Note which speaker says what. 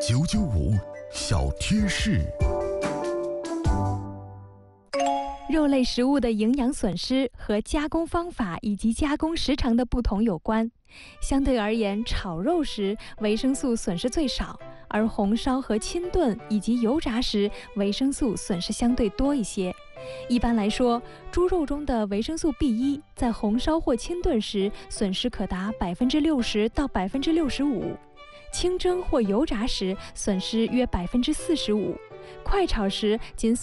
Speaker 1: 995小贴士。
Speaker 2: 肉类食物的营养损失和加工方法以及加工时长的不同有关。相对而言，炒肉时维生素损失最少，而红烧和清炖以及油炸时维生素损失相对多一些。一般来说，猪肉中的维生素 B1 在红烧或清炖时损失可达60%到65%，清蒸或油炸时损失约45%，快炒时仅